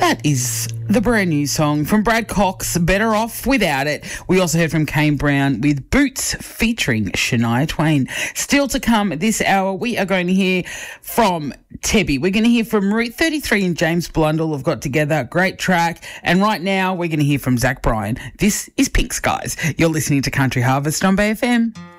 That is the brand new song from Brad Cox, Better Off Without It. We also heard from Kane Brown with Boots featuring Shania Twain. Still to come this hour, we are going to hear from Tebby. We're going to hear from Route 33 and James Blundell have got together. Great track. And right now, we're going to hear from Zach Bryan. This is Pink Skies. You're listening to Country Harvest on Bay FM.